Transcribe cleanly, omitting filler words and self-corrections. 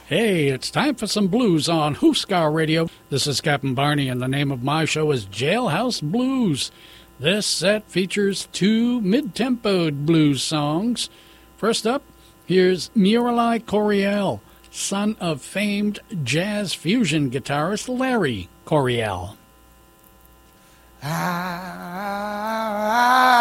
Hey, it's time for some blues on Huskar Radio. This is Captain Barney, and the name of my show is Jailhouse Blues. This set features two mid-tempoed blues songs. First up, here's Murali Coryell, son of famed jazz fusion guitarist Larry Coryell. Ah